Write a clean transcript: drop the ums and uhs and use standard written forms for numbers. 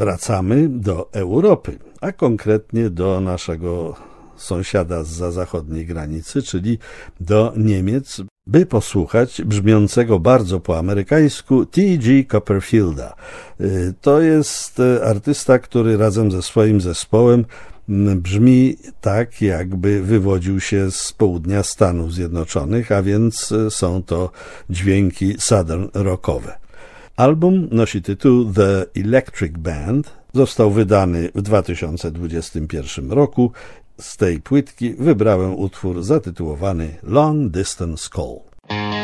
wracamy do Europy, a konkretnie do naszego sąsiada zza zachodniej granicy, czyli do Niemiec, by posłuchać brzmiącego bardzo po amerykańsku T.G. Copperfielda. To jest artysta, który razem ze swoim zespołem brzmi tak, jakby wywodził się z południa Stanów Zjednoczonych, a więc są to dźwięki southern rockowe. Album nosi tytuł The Electric Band, został wydany w 2021 roku. Z tej płytki wybrałem utwór zatytułowany Long Distance Call.